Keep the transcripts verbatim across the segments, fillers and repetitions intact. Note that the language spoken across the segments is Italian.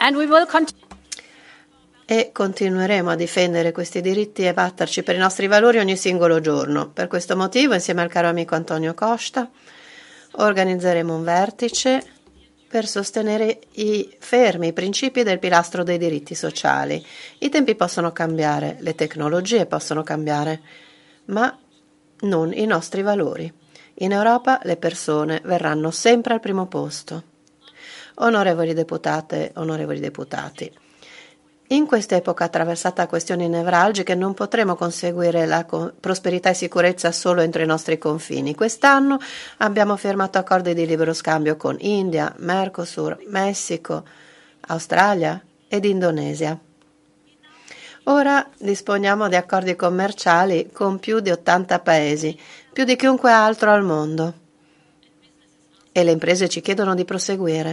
And we will continue. E continueremo a difendere questi diritti e batterci per i nostri valori ogni singolo giorno. Per questo motivo, insieme al caro amico Antonio Costa, organizzeremo un vertice per sostenere i fermi principi del pilastro dei diritti sociali. I tempi possono cambiare, le tecnologie possono cambiare, ma non i nostri valori. In Europa le persone verranno sempre al primo posto. Onorevoli deputate, onorevoli deputati, in questa epoca attraversata da questioni nevralgiche non potremo conseguire la co- prosperità e sicurezza solo entro i nostri confini. Quest'anno abbiamo firmato accordi di libero scambio con India, Mercosur, Messico, Australia ed Indonesia. Ora disponiamo di accordi commerciali con più di ottanta paesi, più di chiunque altro al mondo. E le imprese ci chiedono di proseguire.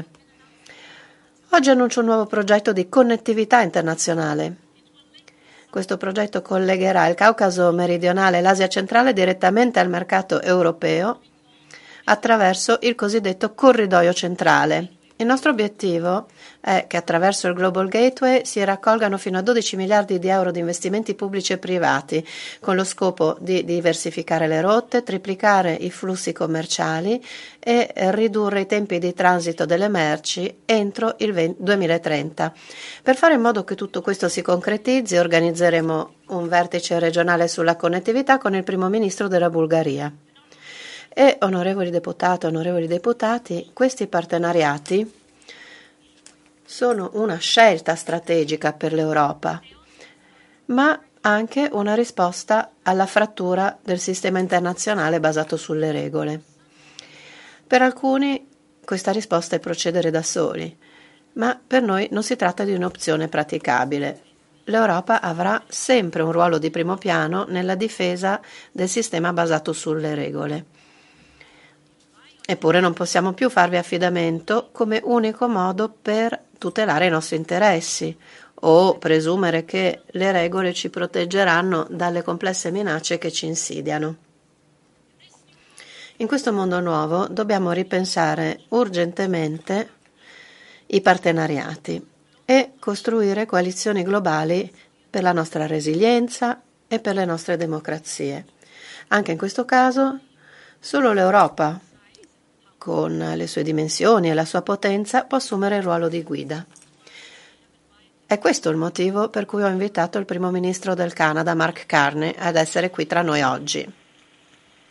Oggi annuncio un nuovo progetto di connettività internazionale. Questo progetto collegherà il Caucaso meridionale e l'Asia centrale direttamente al mercato europeo attraverso il cosiddetto corridoio centrale. Il nostro obiettivo è che attraverso il Global Gateway si raccolgano fino a dodici miliardi di euro di investimenti pubblici e privati, con lo scopo di diversificare le rotte, triplicare i flussi commerciali e ridurre i tempi di transito delle merci entro il duemilatrenta. Per fare in modo che tutto questo si concretizzi, organizzeremo un vertice regionale sulla connettività con il primo ministro della Bulgaria. E, onorevoli deputate, onorevoli deputati, questi partenariati sono una scelta strategica per l'Europa, ma anche una risposta alla frattura del sistema internazionale basato sulle regole. Per alcuni questa risposta è procedere da soli, ma per noi non si tratta di un'opzione praticabile. L'Europa avrà sempre un ruolo di primo piano nella difesa del sistema basato sulle regole. Eppure non possiamo più farvi affidamento come unico modo per tutelare i nostri interessi o presumere che le regole ci proteggeranno dalle complesse minacce che ci insidiano. In questo mondo nuovo dobbiamo ripensare urgentemente i partenariati e costruire coalizioni globali per la nostra resilienza e per le nostre democrazie. Anche in questo caso, solo l'Europa, con le sue dimensioni e la sua potenza, può assumere il ruolo di guida. È questo il motivo per cui ho invitato il primo ministro del Canada, Mark Carney, ad essere qui tra noi oggi.